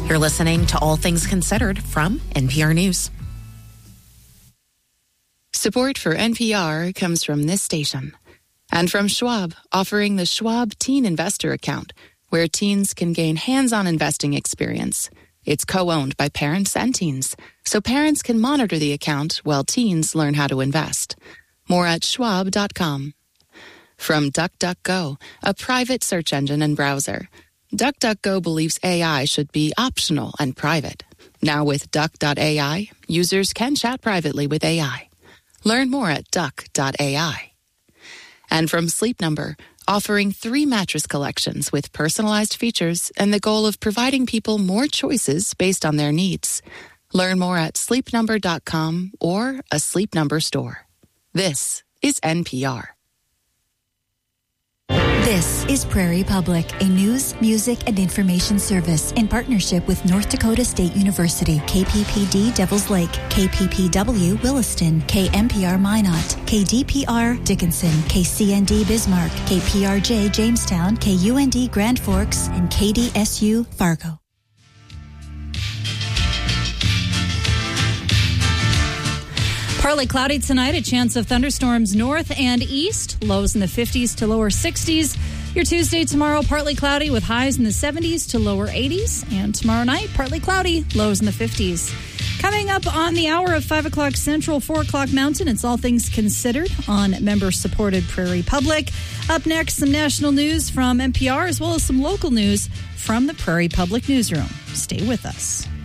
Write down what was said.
You're listening to All Things Considered from NPR News. Support for NPR comes from this station and from Schwab, offering the Schwab Teen Investor Account, where teens can gain hands-on investing experience. It's co-owned by parents and teens, so parents can monitor the account while teens learn how to invest. More at schwab.com. From DuckDuckGo, a private search engine and browser. DuckDuckGo believes AI should be optional and private. Now with Duck.ai, users can chat privately with AI. Learn more at Duck.ai. And from Sleep Number, offering 3 mattress collections with personalized features and the goal of providing people more choices based on their needs. Learn more at sleepnumber.com or a Sleep Number store. This is NPR. This is Prairie Public, a news, music, and information service in partnership with North Dakota State University, KPPD Devils Lake, KPPW Williston, KMPR Minot, KDPR Dickinson, KCND Bismarck, KPRJ Jamestown, KUND Grand Forks, and KDSU Fargo. Partly cloudy tonight, a chance of thunderstorms north and east, lows in the 50s to lower 60s. Your Tuesday tomorrow, partly cloudy with highs in the 70s to lower 80s. And tomorrow night, partly cloudy, lows in the 50s. Coming up on the hour of 5 o'clock Central, 4 o'clock Mountain, it's All Things Considered on member-supported Prairie Public. Up next, some national news from NPR as well as some local news from the Prairie Public Newsroom. Stay with us.